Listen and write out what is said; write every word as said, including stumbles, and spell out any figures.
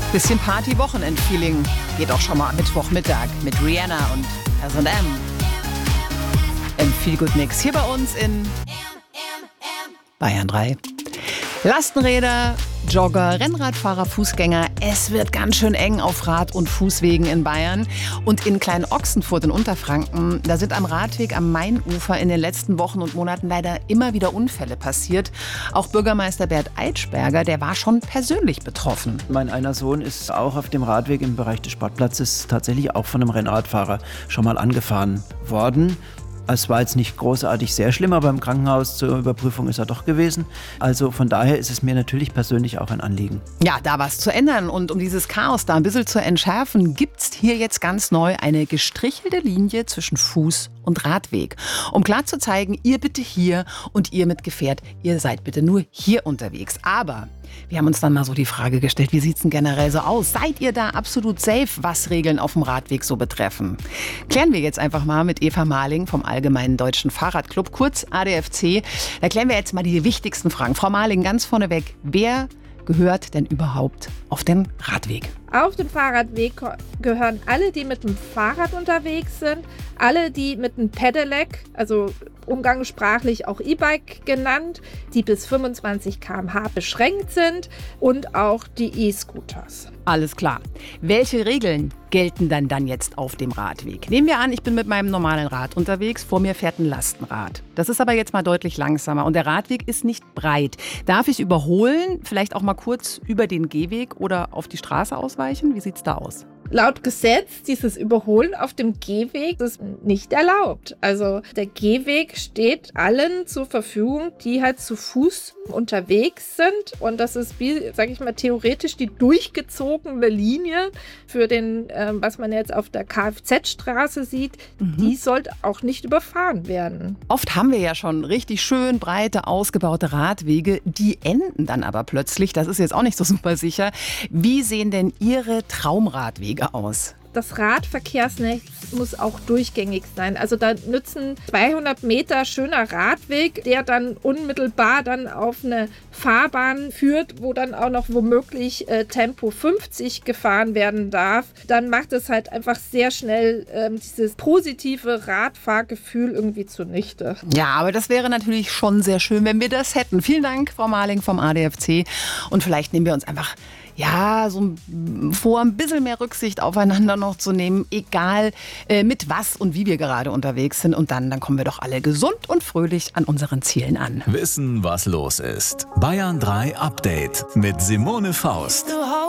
Bisschen Party-Wochenend-Feeling geht auch schon mal am Mittwochmittag mit Rihanna und S und M. Im Feel-Good-Mix hier bei uns in Bayern drei. Lastenräder, Jogger, Rennradfahrer, Fußgänger. Es wird ganz schön eng auf Rad- und Fußwegen in Bayern. Und in Klein-Ochsenfurt in Unterfranken, da sind am Radweg am Mainufer in den letzten Wochen und Monaten leider immer wieder Unfälle passiert. Auch Bürgermeister Bert Eitschberger, der war schon persönlich betroffen. Mein einer Sohn ist auch auf dem Radweg im Bereich des Sportplatzes tatsächlich auch von einem Rennradfahrer schon mal angefahren worden. Es war jetzt nicht großartig sehr schlimm, aber im Krankenhaus zur Überprüfung ist er doch gewesen. Also von daher ist es mir natürlich persönlich auch ein Anliegen. Ja, da was zu ändern und um dieses Chaos da ein bisschen zu entschärfen, gibt's hier jetzt ganz neu eine gestrichelte Linie zwischen Fuß- und Radweg. Um klar zu zeigen, ihr bitte hier und ihr mit Gefährt, ihr seid bitte nur hier unterwegs. Aber wir haben uns dann mal so die Frage gestellt, wie sieht's denn generell so aus? Seid ihr da absolut safe, was Regeln auf dem Radweg so betreffen? Klären wir jetzt einfach mal mit Eva Marling vom Allgemeinen Deutschen Fahrradclub, kurz A D F C. Da klären wir jetzt mal die wichtigsten Fragen. Frau Marling, ganz vorneweg, wer gehört denn überhaupt auf den Radweg? Auf dem Fahrradweg gehören alle, die mit dem Fahrrad unterwegs sind, alle, die mit einem Pedelec, also umgangssprachlich auch E-Bike genannt, die bis fünfundzwanzig Kilometer pro Stunde beschränkt sind und auch die E-Scooters. Alles klar. Welche Regeln gelten dann dann jetzt auf dem Radweg? Nehmen wir an, ich bin mit meinem normalen Rad unterwegs, vor mir fährt ein Lastenrad. Das ist aber jetzt mal deutlich langsamer und der Radweg ist nicht breit. Darf ich überholen, vielleicht auch mal kurz über den Gehweg oder auf die Straße ausweichen? Wie sieht's da aus? Laut Gesetz, dieses Überholen auf dem Gehweg ist nicht erlaubt. Also der Gehweg steht allen zur Verfügung, die halt zu Fuß unterwegs sind. Und das ist, wie, sage ich mal, theoretisch die durchgezogene Linie für den, äh, was man jetzt auf der Kfz-Straße sieht. Mhm. Die sollte auch nicht überfahren werden. Oft haben wir ja schon richtig schön breite, ausgebaute Radwege. Die enden dann aber plötzlich. Das ist jetzt auch nicht so super sicher. Wie sehen denn Ihre Traumradwege aus? Das Radverkehrsnetz muss auch durchgängig sein. Also da nützen zweihundert Meter schöner Radweg, der dann unmittelbar dann auf eine Fahrbahn führt, wo dann auch noch womöglich äh, Tempo fünfzig gefahren werden darf. Dann macht es halt einfach sehr schnell äh, dieses positive Radfahrgefühl irgendwie zunichte. Ja, aber das wäre natürlich schon sehr schön, wenn wir das hätten. Vielen Dank, Frau Marling vom A D F C. Und vielleicht nehmen wir uns einfach ja, so vor, ein bisschen mehr Rücksicht aufeinander noch zu nehmen, egal äh, mit was und wie wir gerade unterwegs sind. Und dann, dann kommen wir doch alle gesund und fröhlich an unseren Zielen an. Wissen, was los ist. Bayern drei Update mit Simone Faust.